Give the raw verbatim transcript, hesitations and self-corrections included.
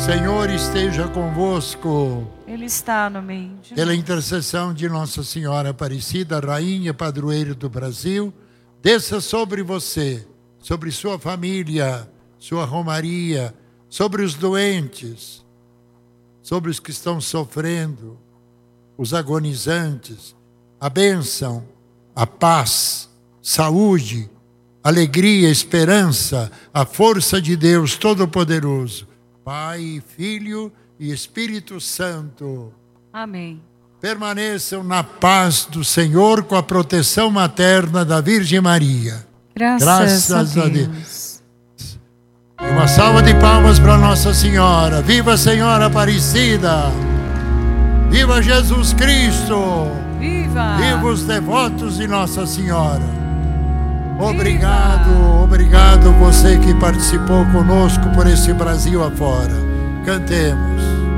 Senhor esteja convosco. Ele está no meio de nós. Pela intercessão de Nossa Senhora Aparecida, Rainha Padroeira do Brasil, desça sobre você, sobre sua família, sua romaria, sobre os doentes, sobre os que estão sofrendo, os agonizantes, a bênção, a paz, saúde, alegria, esperança, a força de Deus Todo-Poderoso, Pai, Filho e Espírito Santo. Amém. Permaneçam na paz do Senhor com a proteção materna da Virgem Maria. Graças, Graças a a Deus. Deus. E uma salva de palmas para Nossa Senhora. Viva Senhora Aparecida! Viva Jesus Cristo! Viva! Viva os devotos de Nossa Senhora! Obrigado, Viva! Obrigado você que participou conosco por esse Brasil afora. Cantemos.